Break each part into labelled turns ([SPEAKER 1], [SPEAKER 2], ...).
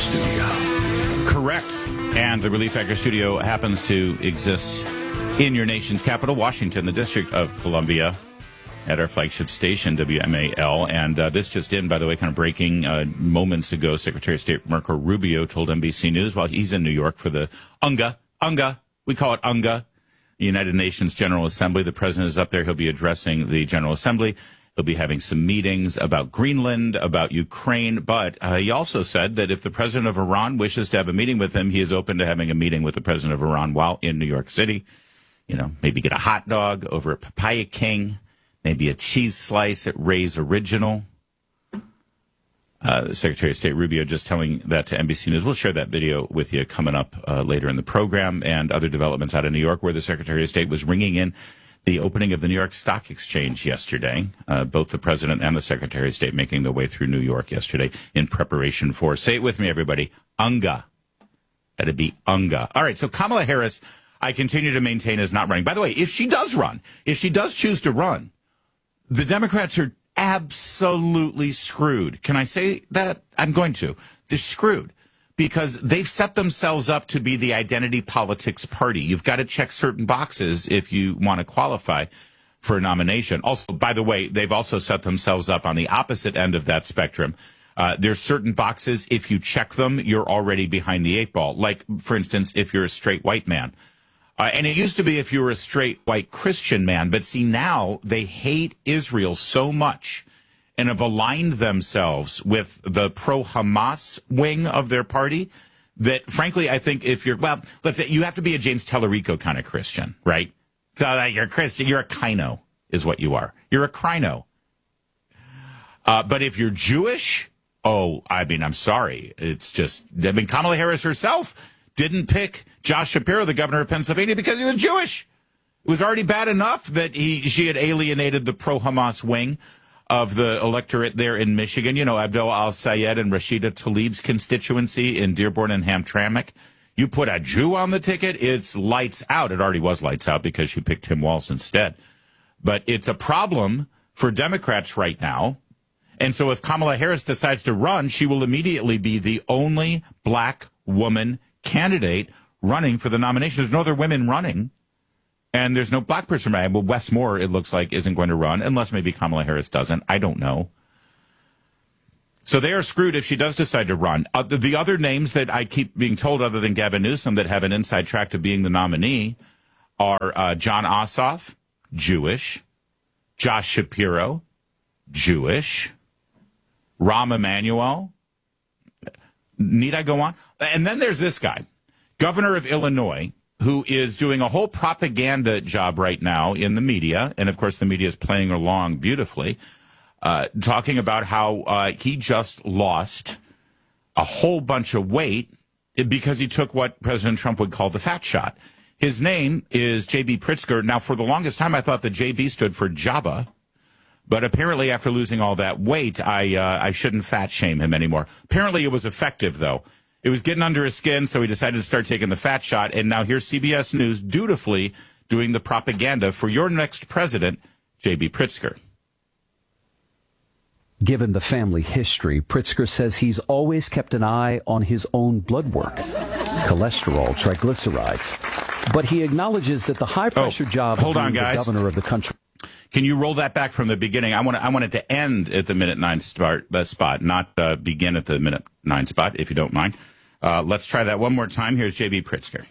[SPEAKER 1] studio.
[SPEAKER 2] Correct. And the Relief Factor studio happens to exist in your nation's capital, Washington, the District of Columbia, at our flagship station, WMAL. And this just in, by the way, kind of breaking moments ago, Secretary of State Marco Rubio told NBC News while he's in New York for the UNGA, we call it UNGA, the United Nations General Assembly. The president is up there. He'll be addressing the General Assembly. He'll be having some meetings about Greenland, about Ukraine. But he also said that if the president of Iran wishes to have a meeting with him, he is open to having a meeting with the president of Iran while in New York City. You know, maybe get a hot dog over at Papaya King. Maybe a cheese slice at Ray's Original. The Secretary of State Rubio just telling that to NBC News. We'll share that video with you coming up later in the program, and other developments out of New York where the Secretary of State was ringing in the opening of the New York Stock Exchange yesterday. Both the President and the Secretary of State making their way through New York yesterday in preparation for, say it with me, everybody, UNGA. That'd be UNGA. All right, so Kamala Harris, I continue to maintain, is not running. By the way, if she does run, if she does choose to run, the Democrats are absolutely screwed. Can I say that? I'm going to. They're screwed because they've set themselves up to be the identity politics party. You've got to check certain boxes if you want to qualify for a nomination. Also, by the way, they've also set themselves up on the opposite end of that spectrum. There's certain boxes, if you check them, you're already behind the eight ball. Like, for instance, if you're a straight white man. And it used to be if you were a straight white Christian man. But see, now they hate Israel so much and have aligned themselves with the pro-Hamas wing of their party that, frankly, I think if you're, well, let's say you have to be a James Tallarico kind of Christian, right? So you're a Christian, you're a Kino is what you are. You're a Crino. But if you're Jewish, I'm sorry. It's just, Kamala Harris herself didn't pick Josh Shapiro, the governor of Pennsylvania, because he was Jewish. It was already bad enough that she had alienated the pro-Hamas wing of the electorate there in Michigan. You know, Abdul Al-Sayed and Rashida Tlaib's constituency in Dearborn and Hamtramck. You put a Jew on the ticket, it's lights out. It already was lights out because she picked Tim Walz instead. But it's a problem for Democrats right now. And so if Kamala Harris decides to run, she will immediately be the only black woman candidate running for the nomination. There's no other women running, and there's no black person running. Well, Wes Moore, it looks like, isn't going to run, unless maybe Kamala Harris doesn't. I don't know. So they are screwed if she does decide to run. The other names that I keep being told, other than Gavin Newsom, that have an inside track to being the nominee are John Ossoff, Jewish, Josh Shapiro, Jewish, Rahm Emanuel. Need I go on? And then there's this guy, governor of Illinois, who is doing a whole propaganda job right now in the media. And, of course, the media is playing along beautifully, talking about how he just lost a whole bunch of weight because he took what President Trump would call the fat shot. His name is J.B. Pritzker. Now, for the longest time, I thought that J.B. stood for Jabba. But apparently, after losing all that weight, I shouldn't fat shame him anymore. Apparently, it was effective, though. It was getting under his skin, so he decided to start taking the fat shot. And now here's CBS News dutifully doing the propaganda for your next president, J.B. Pritzker.
[SPEAKER 1] Given the family history, Pritzker says he's always kept an eye on his own blood work, cholesterol, triglycerides. But he acknowledges that the high-pressure job of being the governor of the country...
[SPEAKER 2] Can you roll that back from the beginning? I want it to end at the minute 9 spot, not begin at the minute 9 spot, if you don't mind. Let's try that one more time. Here's J.B. Pritzker.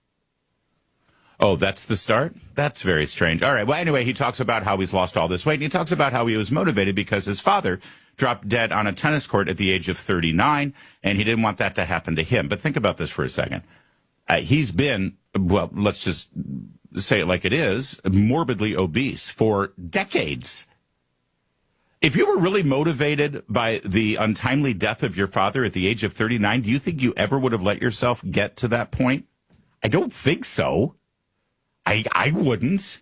[SPEAKER 2] Oh, that's the start? That's very strange. All right. Well, anyway, he talks about how he's lost all this weight, and he talks about how he was motivated because his father dropped dead on a tennis court at the age of 39, and he didn't want that to happen to him. But think about this for a second. He's been, well, let's just say it like it is, morbidly obese for decades. If you were really motivated by the untimely death of your father at the age of 39, do you think you ever would have let yourself get to that point? I don't think so. I wouldn't.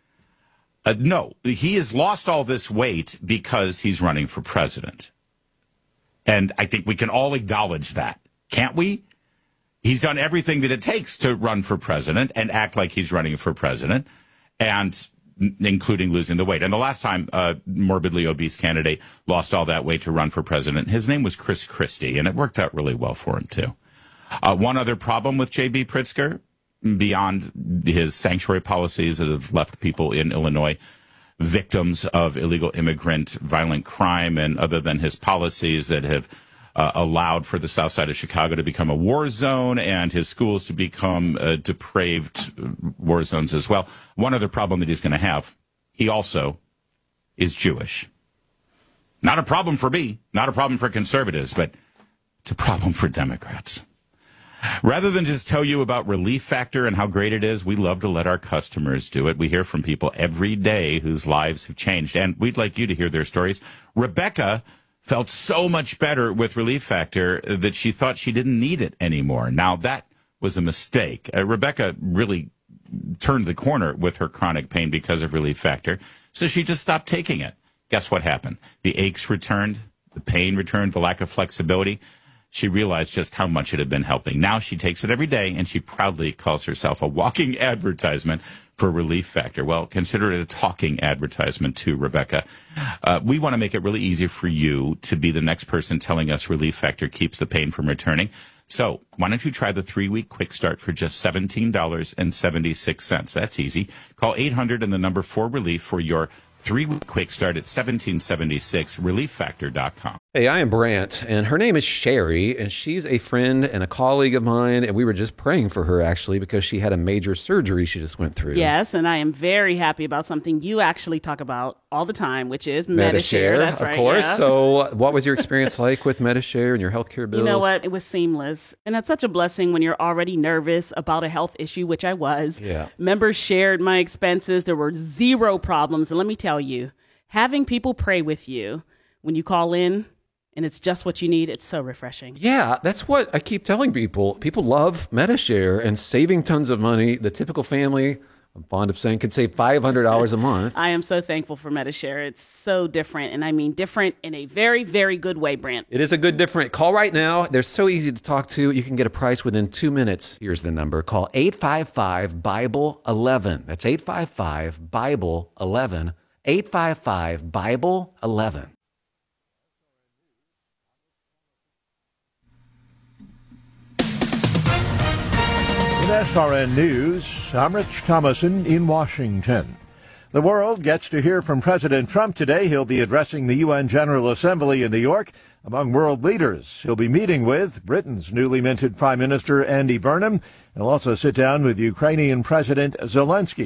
[SPEAKER 2] No, he has lost all this weight because he's running for president. And I think we can all acknowledge that, can't we? He's done everything that it takes to run for president and act like he's running for president. And including losing the weight. And the last time a morbidly obese candidate lost all that weight to run for president, his name was Chris Christie, and it worked out really well for him, too. One other problem with J.B. Pritzker, beyond his sanctuary policies that have left people in Illinois victims of illegal immigrant violent crime, and other than his policies that have allowed for the south side of Chicago to become a war zone and his schools to become depraved war zones as well. One other problem that he's going to have, he also is Jewish. Not a problem for me, not a problem for conservatives, but it's a problem for Democrats. Rather than just tell you about Relief Factor and how great it is, we love to let our customers do it. We hear from people every day whose lives have changed, and we'd like you to hear their stories. Rebecca felt so much better with Relief Factor that she thought she didn't need it anymore. Now, that was a mistake. Rebecca really turned the corner with her chronic pain because of Relief Factor, so she just stopped taking it. Guess what happened? The aches returned, the pain returned, the lack of flexibility. She realized just how much it had been helping. Now she takes it every day, and she proudly calls herself a walking advertisement for Relief Factor. Well, consider it a talking advertisement to Rebecca. We want to make it really easy for you to be the next person telling us Relief Factor keeps the pain from returning. So why don't you try the 3-week quick start for just $17.76. That's easy. Call 800 and the number 4RELIEF for your 3-week quick start at $17.76, relieffactor.com.
[SPEAKER 3] Hey, I am Brant, and her name is Sherry, and she's a friend and a colleague of mine, and we were just praying for her, actually, because she had a major surgery she just went through.
[SPEAKER 4] Yes, and I am very happy about something you actually talk about all the time, which is Medi-Share. That's right,
[SPEAKER 3] of course.
[SPEAKER 4] Yeah.
[SPEAKER 3] So what was your experience like with Medi-Share and your healthcare bills?
[SPEAKER 4] You know what? It was seamless, and that's such a blessing when you're already nervous about a health issue, which I was.
[SPEAKER 3] Yeah.
[SPEAKER 4] Members shared my expenses. There were zero problems, and let me tell you, having people pray with you when you call in, and it's just what you need, it's so refreshing.
[SPEAKER 3] Yeah, that's what I keep telling people. People love Medi-Share and saving tons of money. The typical family, I'm fond of saying, could save $500 a month.
[SPEAKER 4] I am so thankful for Medi-Share. It's so different, and I mean different in a very, very good way, Brant.
[SPEAKER 3] It is a good different. Call right now. They're so easy to talk to. You can get a price within 2 minutes. Here's the number. Call 855-BIBLE-11. That's 855-BIBLE-11. 855-BIBLE-11.
[SPEAKER 5] With SRN News, I'm Rich Thomason in Washington. The world gets to hear from President Trump today. He'll be addressing the UN General Assembly in New York. Among world leaders, he'll be meeting with Britain's newly minted Prime Minister Andy Burnham. He'll also sit down with Ukrainian President Zelensky.